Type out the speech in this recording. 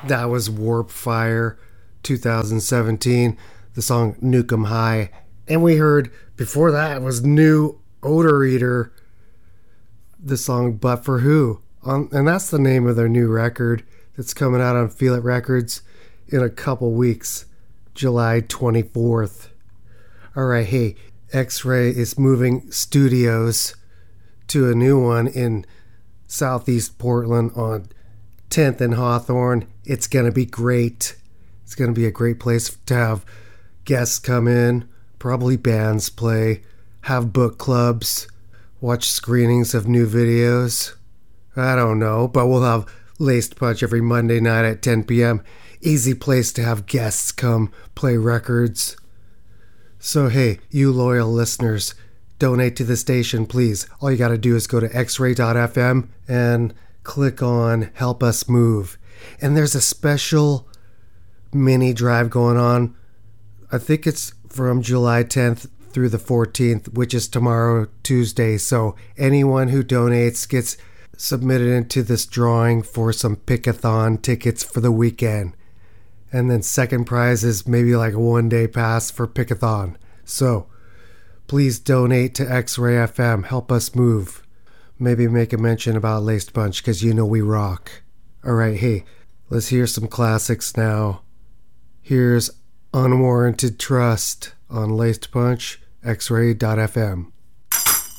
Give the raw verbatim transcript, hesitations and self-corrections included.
That was Warp Fire twenty seventeen, the song Nuke 'Em High. And we heard before that was New Odor Eater, the song But For Who. Um, and that's the name of their new record that's coming out on Feel It Records in a couple weeks, July twenty-fourth. Alright, hey, X-Ray is moving studios to a new one in Southeast Portland on tenth and Hawthorne. It's going to be great. It's going to be a great place to have guests come in, probably bands play, have book clubs, watch screenings of new videos. I don't know, but we'll have Laced Punch every Monday night at ten p.m. Easy place to have guests come play records. So hey, you loyal listeners, donate to the station, please. All you got to do is go to x ray dot f m and click on Help Us Move. And there's a special mini drive going on. I think it's from July tenth through the fourteenth, which is tomorrow, Tuesday. So anyone who donates gets submitted into this drawing for some Pickathon tickets for the weekend. And then second prize is maybe like a one day pass for Pickathon. So please donate to X-Ray F M. Help us move. Maybe make a mention about Laced Punch because you know we rock. Alright, hey, let's hear some classics now. Here's Unwarranted Trust on Laced Punch, x ray dot f m.